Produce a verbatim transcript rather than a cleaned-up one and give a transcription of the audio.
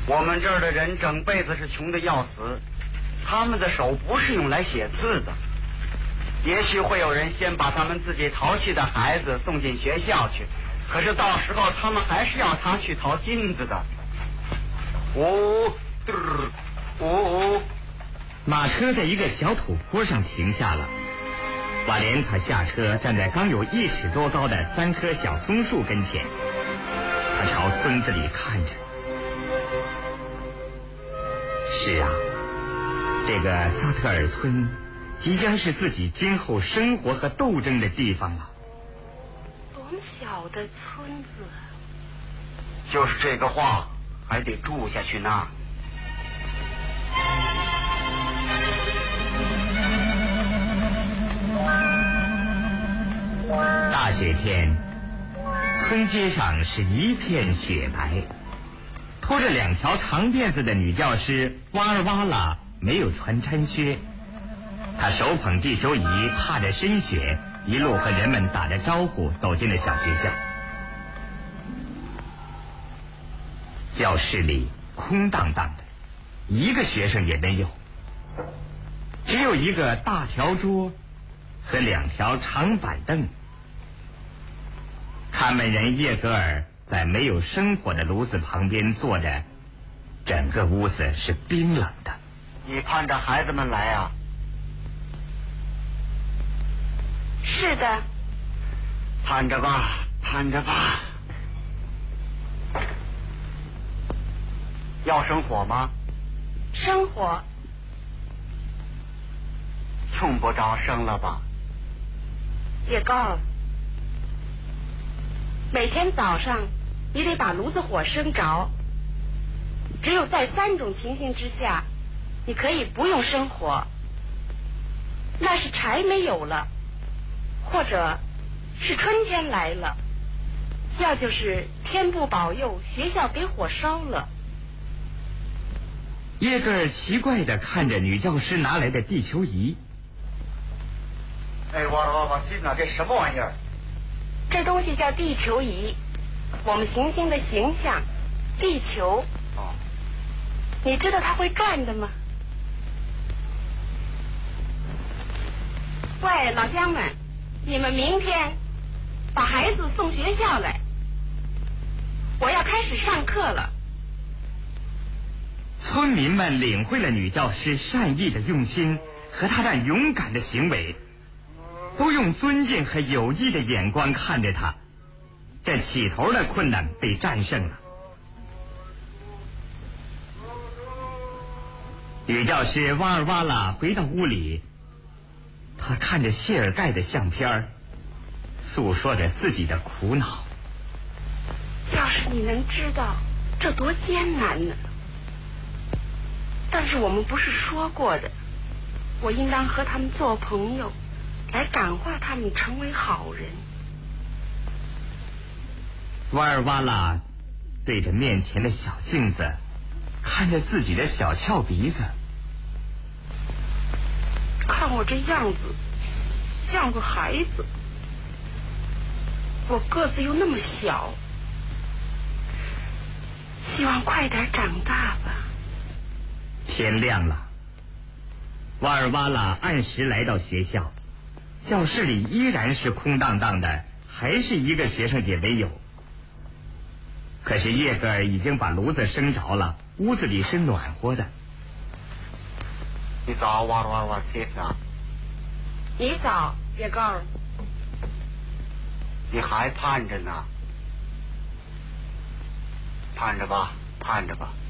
我们这儿的人整辈子是穷的要死，他们的手不是用来写字的。也许会有人先把他们自己淘气的孩子送进学校去，可是到时候他们还是要他去淘金子的。呜嘚呜。 马车在一个小土坡上停下了，瓦莲卡下车，站在刚有一尺多高的三棵小松树跟前，他朝村子里看着。是啊，这个萨特尔村即将是自己今后生活和斗争的地方了。 多么小的村子！ 就是这个话，还得住下去呢。 大雪天，村街上是一片雪白。拖着两条长辫子的女教师瓦尔瓦拉没有穿毡靴，她手捧地球仪，踏着深雪，一路和人们打着招呼走进了小学校。教室里空荡荡的，一个学生也没有，只有一个大条桌和两条长板凳。看门人叶格尔在没有生火的炉子旁边坐着，整个屋子是冰冷的。 你盼着孩子们来啊？ 是的。 盼着吧，盼着吧。要生火吗？ 生火。 用不着生了吧？ 叶高尔，每天早上你得把炉子火生着，只有在三种情形之下，你可以不用生火。那是柴没有了，或者是春天来了，要就是天不保佑，学校给火烧了。 叶格尔奇怪地看着女教师拿来的地球仪。 哎，我我我信了，这什么玩意儿？ 这东西叫地球仪，我们行星的形象，地球。 哦。 你知道它会转的吗？喂，老乡们，你们明天把孩子送学校来，我要开始上课了。 村民们领会了女教师善意的用心和她那勇敢的行为，都用尊敬和友谊的眼光看着她。这起头的困难被战胜了。女教师瓦尔瓦拉回到屋里，她看着谢尔盖的相片，诉说着自己的苦恼。 要是你能知道这多艰难呢！但是我们不是说过的，我应当和他们做朋友，来感化他们成为好人。 瓦尔瓦拉对着面前的小镜子，看着自己的小翘鼻子。 看我这样子，像个孩子。我个子又那么小，希望快点长大吧。 天亮了，瓦尔瓦拉按时来到学校，教室里依然是空荡荡的，还是一个学生也没有。可是叶格尔已经把炉子生着了，屋子里是暖和的。 你早，瓦瓦瓦西啊！ 你早，叶高尔。 你还盼着呢？盼着吧，盼着吧。